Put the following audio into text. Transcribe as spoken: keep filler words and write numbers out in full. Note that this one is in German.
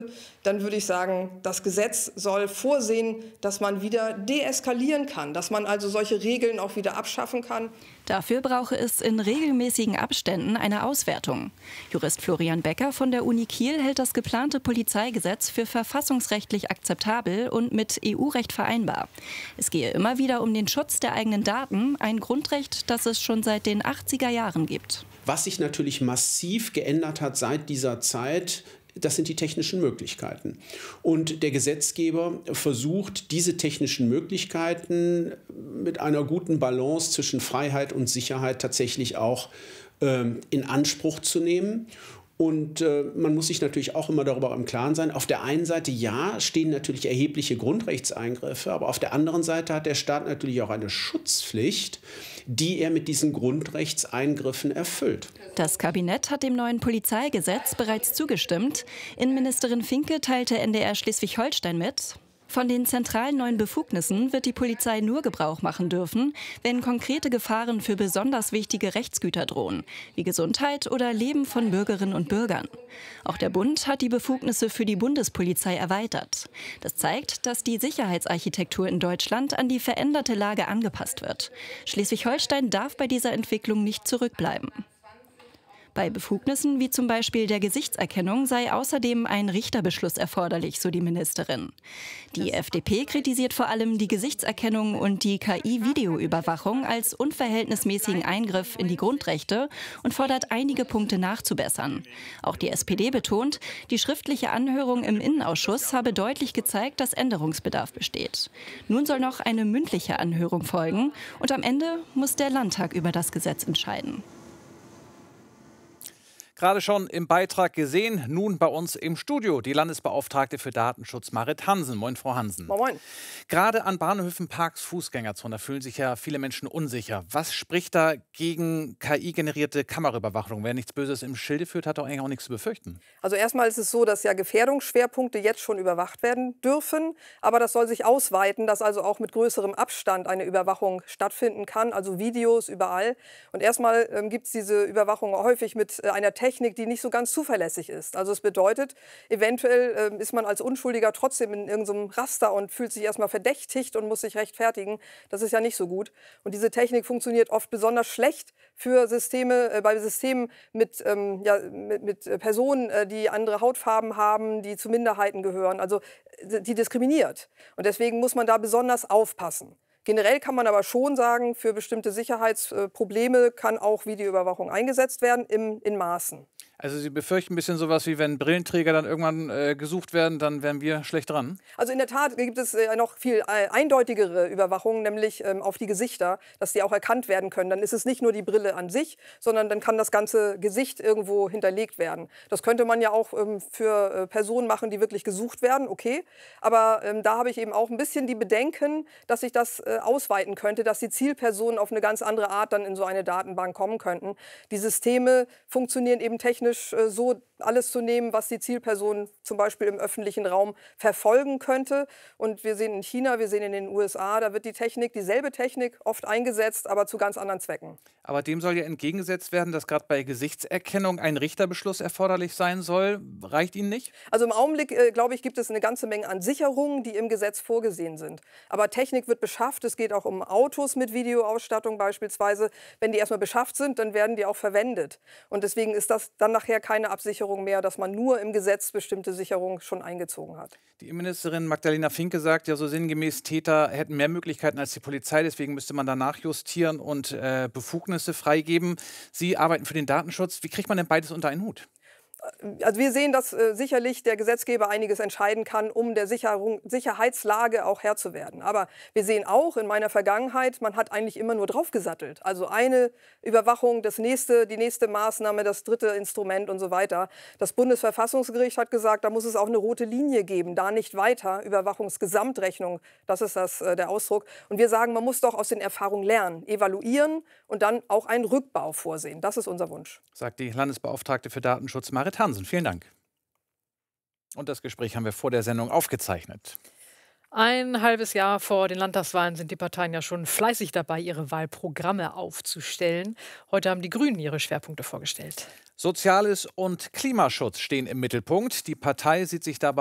dann würde ich sagen, das Gesetz soll vorsehen, dass man wieder deeskalieren kann, dass man also solche Regeln auch wieder abschaffen kann. Dafür brauche es in regelmäßigen Abständen eine Auswertung. Jurist Florian Becker von der Uni Kiel hält das geplante Polizeigesetz für verfassungsrechtlich akzeptabel und mit E U-Recht vereinbar. Es gehe immer wieder um den Schutz der eigenen Daten, ein Grundrecht, das es schon seit den achtziger Jahren gibt. Was sich natürlich massiv geändert hat seit dieser Zeit, das sind die technischen Möglichkeiten. Und der Gesetzgeber versucht, diese technischen Möglichkeiten mit einer guten Balance zwischen Freiheit und Sicherheit tatsächlich auch ähm, in Anspruch zu nehmen. Und äh, man muss sich natürlich auch immer darüber im Klaren sein. Auf der einen Seite, ja, stehen natürlich erhebliche Grundrechtseingriffe, aber auf der anderen Seite hat der Staat natürlich auch eine Schutzpflicht, die er mit diesen Grundrechtseingriffen erfüllt. Das Kabinett hat dem neuen Polizeigesetz bereits zugestimmt. Innenministerin Finke teilte N D R Schleswig-Holstein mit: Von den zentralen neuen Befugnissen wird die Polizei nur Gebrauch machen dürfen, wenn konkrete Gefahren für besonders wichtige Rechtsgüter drohen, wie Gesundheit oder Leben von Bürgerinnen und Bürgern. Auch der Bund hat die Befugnisse für die Bundespolizei erweitert. Das zeigt, dass die Sicherheitsarchitektur in Deutschland an die veränderte Lage angepasst wird. Schleswig-Holstein darf bei dieser Entwicklung nicht zurückbleiben. Bei Befugnissen wie zum Beispiel der Gesichtserkennung sei außerdem ein Richterbeschluss erforderlich, so die Ministerin. Die F D P kritisiert vor allem die Gesichtserkennung und die K I-Videoüberwachung als unverhältnismäßigen Eingriff in die Grundrechte und fordert einige Punkte nachzubessern. Auch die S P D betont, die schriftliche Anhörung im Innenausschuss habe deutlich gezeigt, dass Änderungsbedarf besteht. Nun soll noch eine mündliche Anhörung folgen und am Ende muss der Landtag über das Gesetz entscheiden. Gerade schon im Beitrag gesehen, nun bei uns im Studio die Landesbeauftragte für Datenschutz Marit Hansen. Moin, Frau Hansen. Moin, moin. Gerade an Bahnhöfen, Parks, Fußgängerzonen, da fühlen sich ja viele Menschen unsicher. Was spricht da gegen K I-generierte Kameraüberwachung? Wer nichts Böses im Schilde führt, hat doch eigentlich auch nichts zu befürchten. Also erstmal ist es so, dass ja Gefährdungsschwerpunkte jetzt schon überwacht werden dürfen. Aber das soll sich ausweiten, dass also auch mit größerem Abstand eine Überwachung stattfinden kann. Also Videos überall. Und erstmal ähm, gibt es diese Überwachung häufig mit äh, einer Technik, die nicht so ganz zuverlässig ist. Also es bedeutet, eventuell äh, ist man als Unschuldiger trotzdem in irgendeinem Raster und fühlt sich erstmal verdächtigt und muss sich rechtfertigen. Das ist ja nicht so gut. Und diese Technik funktioniert oft besonders schlecht für Systeme, äh, bei Systemen mit, ähm, ja, mit, mit Personen, äh, die andere Hautfarben haben, die zu Minderheiten gehören, also äh, die diskriminiert. Und deswegen muss man da besonders aufpassen. Generell kann man aber schon sagen, für bestimmte Sicherheitsprobleme kann auch Videoüberwachung eingesetzt werden im, in Maßen. Also Sie befürchten ein bisschen sowas, wie wenn Brillenträger dann irgendwann äh, gesucht werden, dann wären wir schlecht dran? Also in der Tat gibt es äh, noch viel äh, eindeutigere Überwachung, nämlich ähm, auf die Gesichter, dass die auch erkannt werden können. Dann ist es nicht nur die Brille an sich, sondern dann kann das ganze Gesicht irgendwo hinterlegt werden. Das könnte man ja auch ähm, für äh, Personen machen, die wirklich gesucht werden, okay. Aber ähm, da habe ich eben auch ein bisschen die Bedenken, dass sich das äh, ausweiten könnte, dass die Zielpersonen auf eine ganz andere Art dann in so eine Datenbank kommen könnten. Die Systeme funktionieren eben technisch so alles zu nehmen, was die Zielperson zum Beispiel im öffentlichen Raum verfolgen könnte. Und wir sehen in China, wir sehen in den U S A, da wird die Technik, dieselbe Technik oft eingesetzt, aber zu ganz anderen Zwecken. Aber dem soll ja entgegengesetzt werden, dass gerade bei Gesichtserkennung ein Richterbeschluss erforderlich sein soll. Reicht Ihnen nicht? Also im Augenblick, äh, glaube ich, gibt es eine ganze Menge an Sicherungen, die im Gesetz vorgesehen sind. Aber Technik wird beschafft. Es geht auch um Autos mit Videoausstattung beispielsweise. Wenn die erstmal beschafft sind, dann werden die auch verwendet. Und deswegen ist das dann nachher keine Absicherung mehr, dass man nur im Gesetz bestimmte Sicherungen schon eingezogen hat. Die Innenministerin Magdalena Finke sagt ja so sinngemäß, Täter hätten mehr Möglichkeiten als die Polizei, deswegen müsste man da nachjustieren und äh, Befugnisse freigeben. Sie arbeiten für den Datenschutz. Wie kriegt man denn beides unter einen Hut? Also wir sehen, dass äh, sicherlich der Gesetzgeber einiges entscheiden kann, um der Sicherung, Sicherheitslage auch Herr zu werden. Aber wir sehen auch in meiner Vergangenheit, man hat eigentlich immer nur draufgesattelt. Also eine Überwachung, das nächste, die nächste Maßnahme, das dritte Instrument und so weiter. Das Bundesverfassungsgericht hat gesagt, da muss es auch eine rote Linie geben, da nicht weiter. Überwachungsgesamtrechnung, das ist das, äh, der Ausdruck. Und wir sagen, man muss doch aus den Erfahrungen lernen, evaluieren und dann auch einen Rückbau vorsehen. Das ist unser Wunsch. Sagt die Landesbeauftragte für Datenschutz Marit Hansen. Vielen Dank. Und das Gespräch haben wir vor der Sendung aufgezeichnet. Ein halbes Jahr vor den Landtagswahlen sind die Parteien ja schon fleißig dabei, ihre Wahlprogramme aufzustellen. Heute haben die Grünen ihre Schwerpunkte vorgestellt. Soziales und Klimaschutz stehen im Mittelpunkt. Die Partei sieht sich dabei